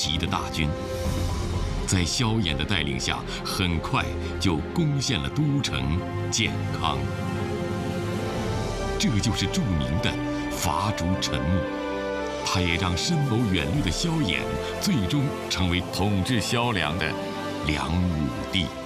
奇的大军。在萧衍的带领下，很快就攻陷了都城建康。这就是著名的伐竹沉木，它也让深谋远虑的萧衍最终成为统治萧梁的梁武帝。